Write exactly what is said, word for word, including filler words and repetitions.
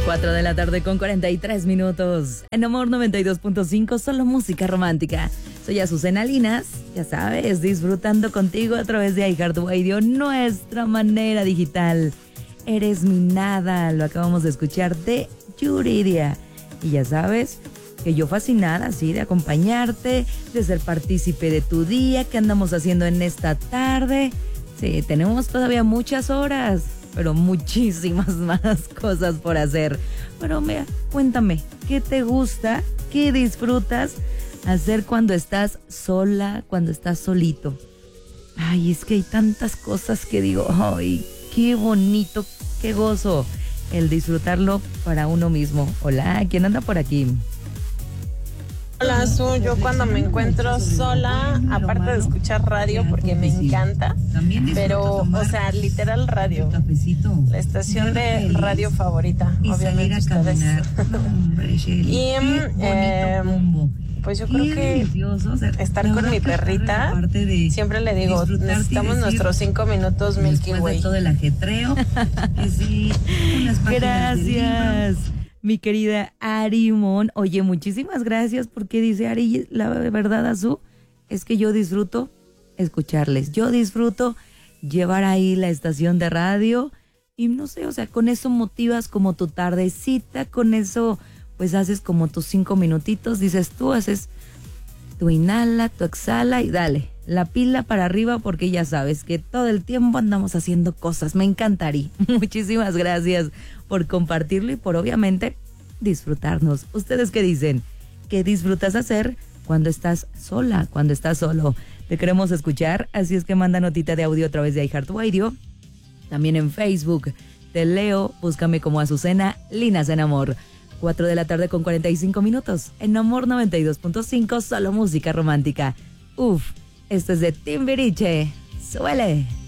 cuatro de la tarde con cuarenta y tres minutos. En Amor noventa y dos punto cinco, solo música romántica. Soy Azucena Linas, ya sabes, disfrutando contigo a través de iHeartRadio, nuestra manera digital. Eres mi nada, lo acabamos de escuchar de Yuridia. Y ya sabes que yo fascinada, sí, de acompañarte, de ser partícipe de tu día, ¿qué andamos haciendo en esta tarde? Sí, tenemos todavía muchas horas, pero muchísimas más cosas por hacer. Pero mira, cuéntame, ¿qué te gusta? ¿Qué disfrutas hacer cuando estás sola, cuando estás solito? Ay, es que hay tantas cosas que digo, ay, qué bonito, qué gozo el disfrutarlo para uno mismo. Hola, ¿quién anda por aquí? Hola, Azul. Yo cuando me encuentro sola, aparte de escuchar radio porque me encanta, pero, o sea, literal radio, la estación de radio favorita, obviamente ustedes. Y eh, pues yo creo que estar con mi perrita, siempre le digo, necesitamos nuestros cinco minutos Milky Way. Todo el ajetreo. Gracias, mi querida Arimón. Oye, muchísimas gracias, porque dice Ari, la verdad, Azú, es que yo disfruto escucharles. Yo disfruto llevar ahí la estación de radio y no sé, o sea, con eso motivas como tu tardecita, con eso pues haces como tus cinco minutitos, dices tú, haces tu inhala, tu exhala y dale, la pila para arriba, porque ya sabes que todo el tiempo andamos haciendo cosas. Me encantaría. Muchísimas gracias por compartirlo y por obviamente disfrutarnos. ¿Ustedes qué dicen? ¿Qué disfrutas hacer cuando estás sola, cuando estás solo? Te queremos escuchar, así es que manda notita de audio a través de iHeartRadio. También en Facebook te leo, búscame como Azucena Linas en Amor. cuatro de la tarde con cuarenta y cinco minutos. En Amor noventa y dos punto cinco, solo música romántica. Uf, esto es de Timbiriche. ¡Suele!